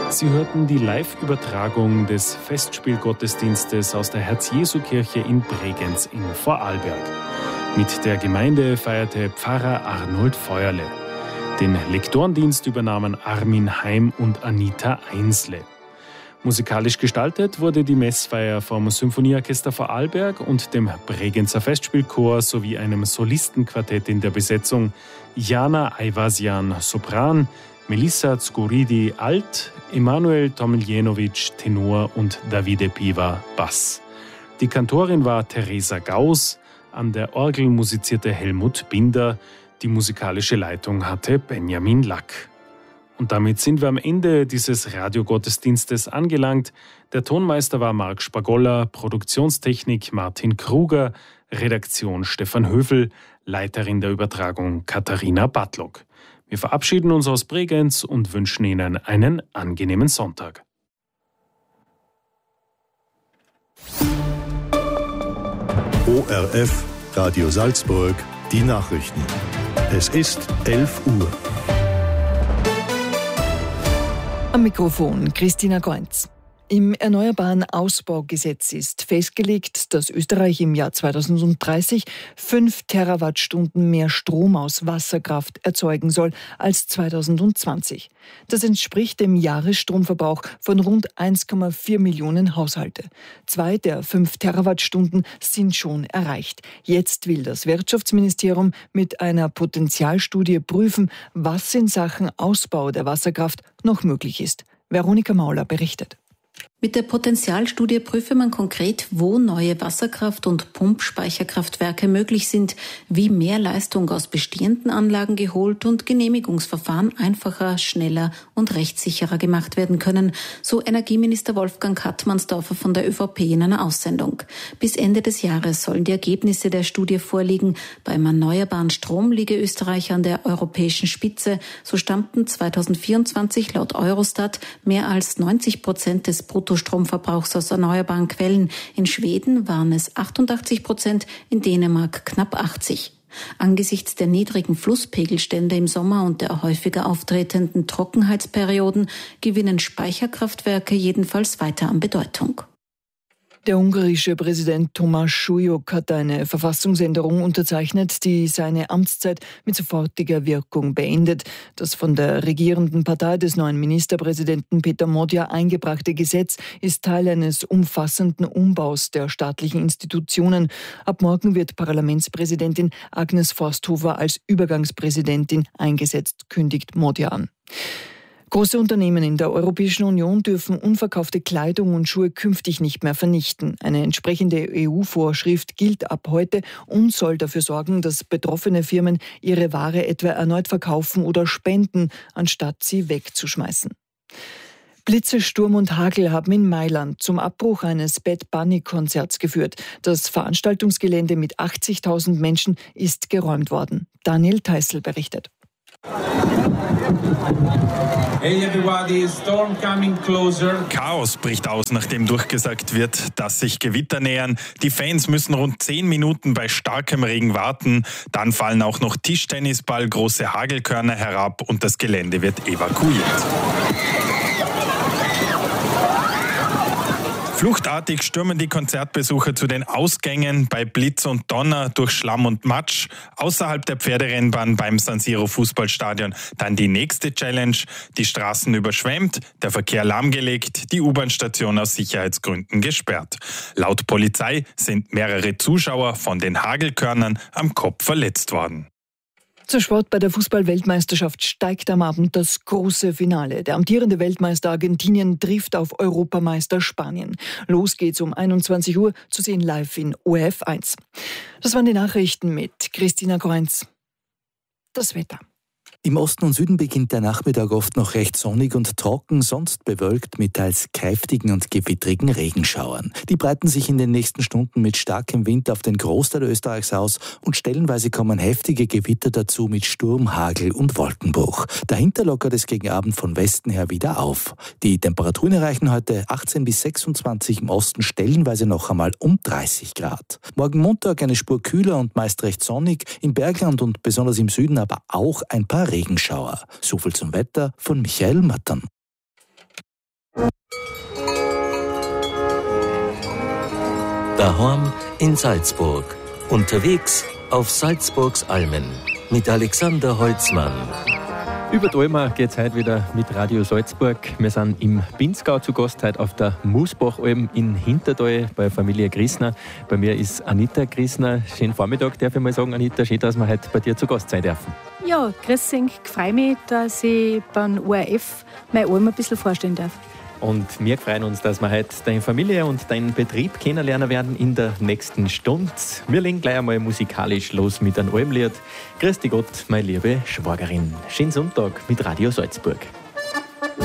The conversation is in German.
Sie hörten die Live-Übertragung des Festspielgottesdienstes aus der Herz-Jesu-Kirche in Bregenz in Vorarlberg. Mit der Gemeinde feierte Pfarrer Arnold Feuerle. Den Lektorendienst übernahmen Armin Heim und Anita Einsle. Musikalisch gestaltet wurde die Messfeier vom Symphonieorchester Vorarlberg und dem Bregenzer Festspielchor sowie einem Solistenquartett in der Besetzung: Jana Ayvasian Sopran, Melissa Zguridi Alt, Emanuel Tomiljenovic Tenor und Davide Piva Bass. Die Kantorin war Theresa Gauss, an der Orgel musizierte Helmut Binder, die musikalische Leitung hatte Benjamin Lack. Und damit sind wir am Ende dieses Radiogottesdienstes angelangt. Der Tonmeister war Marc Spagolla, Produktionstechnik Martin Kruger, Redaktion Stefan Höfel, Leiterin der Übertragung Katharina Bartlock. Wir verabschieden uns aus Bregenz und wünschen Ihnen einen angenehmen Sonntag. ORF Radio Salzburg, die Nachrichten. Es ist 11 Uhr. Am Mikrofon Christina Goenz. Im Erneuerbaren Ausbaugesetz ist festgelegt, dass Österreich im Jahr 2030 5 Terawattstunden mehr Strom aus Wasserkraft erzeugen soll als 2020. Das entspricht dem Jahresstromverbrauch von rund 1,4 Millionen Haushalte. 2 der 5 Terawattstunden sind schon erreicht. Jetzt will das Wirtschaftsministerium mit einer Potenzialstudie prüfen, was in Sachen Ausbau der Wasserkraft noch möglich ist. Veronika Mauler berichtet. Mit der Potenzialstudie prüfe man konkret, wo neue Wasserkraft- und Pumpspeicherkraftwerke möglich sind, wie mehr Leistung aus bestehenden Anlagen geholt und Genehmigungsverfahren einfacher, schneller und rechtssicherer gemacht werden können, so Energieminister Wolfgang Kattmannsdorfer von der ÖVP in einer Aussendung. Bis Ende des Jahres sollen die Ergebnisse der Studie vorliegen. Beim erneuerbaren Strom liege Österreich an der europäischen Spitze. So stammten 2024 laut Eurostat mehr als 90% des Bruttostromverbrauchs aus erneuerbaren Quellen. In Schweden waren es 88%, in Dänemark knapp 80%. Angesichts der niedrigen Flusspegelstände im Sommer und der häufiger auftretenden Trockenheitsperioden gewinnen Speicherkraftwerke jedenfalls weiter an Bedeutung. Der ungarische Präsident Tomás Suyok hat eine Verfassungsänderung unterzeichnet, die seine Amtszeit mit sofortiger Wirkung beendet. Das von der regierenden Partei des neuen Ministerpräsidenten Peter Modja eingebrachte Gesetz ist Teil eines umfassenden Umbaus der staatlichen Institutionen. Ab morgen wird Parlamentspräsidentin Agnes Forsthofer als Übergangspräsidentin eingesetzt, kündigt Modja an. Große Unternehmen in der Europäischen Union dürfen unverkaufte Kleidung und Schuhe künftig nicht mehr vernichten. Eine entsprechende EU-Vorschrift gilt ab heute und soll dafür sorgen, dass betroffene Firmen ihre Ware etwa erneut verkaufen oder spenden, anstatt sie wegzuschmeißen. Blitze, Sturm und Hagel haben in Mailand zum Abbruch eines Bad Bunny-Konzerts geführt. Das Veranstaltungsgelände mit 80.000 Menschen ist geräumt worden. Daniel Teissl berichtet. Hey everybody, storm coming closer. Chaos bricht aus, nachdem durchgesagt wird, dass sich Gewitter nähern. Die Fans müssen rund 10 Minuten bei starkem Regen warten. Dann fallen auch noch Tischtennisball, große Hagelkörner herab und das Gelände wird evakuiert. Fluchtartig stürmen die Konzertbesucher zu den Ausgängen bei Blitz und Donner durch Schlamm und Matsch. Außerhalb der Pferderennbahn beim San Siro Fußballstadion dann die nächste Challenge. Die Straßen überschwemmt, der Verkehr lahmgelegt, die U-Bahn-Station aus Sicherheitsgründen gesperrt. Laut Polizei sind mehrere Zuschauer von den Hagelkörnern am Kopf verletzt worden. Zur Sport: Bei der Fußball-Weltmeisterschaft steigt am Abend das große Finale. Der amtierende Weltmeister Argentinien trifft auf Europameister Spanien. Los geht's um 21 Uhr, zu sehen live in ORF 1. Das waren die Nachrichten mit Christina Goenz. Das Wetter. Im Osten und Süden beginnt der Nachmittag oft noch recht sonnig und trocken, sonst bewölkt mit teils kräftigen und gewittrigen Regenschauern. Die breiten sich in den nächsten Stunden mit starkem Wind auf den Großteil Österreichs aus und stellenweise kommen heftige Gewitter dazu mit Sturm, Hagel und Wolkenbruch. Dahinter lockert es gegen Abend von Westen her wieder auf. Die Temperaturen erreichen heute 18 bis 26, im Osten stellenweise noch einmal um 30 Grad. Morgen Montag eine Spur kühler und meist recht sonnig, im Bergland und besonders im Süden aber auch ein paar Regenschauer. So viel zum Wetter von Michael Mattern. Daheim in Salzburg. Unterwegs auf Salzburgs Almen. Mit Alexander Holzmann. Über die Alma geht es heute wieder mit Radio Salzburg. Wir sind im Pinzgau zu Gast, heute auf der Musbachalm in Hintertal bei Familie Grissner. Bei mir ist Anita Grissner. Schönen Vormittag, darf ich mal sagen, Anita. Schön, dass wir heute bei dir zu Gast sein dürfen. Ja, grüß dich. Ich freue mich, dass ich beim ORF meine Alm ein bisschen vorstellen darf. Und wir freuen uns, dass wir heute deine Familie und deinen Betrieb kennenlernen werden in der nächsten Stunde. Wir legen gleich einmal musikalisch los mit einem Almlied. Grüß dich Gott, meine liebe Schwagerin. Schönen Sonntag mit Radio Salzburg.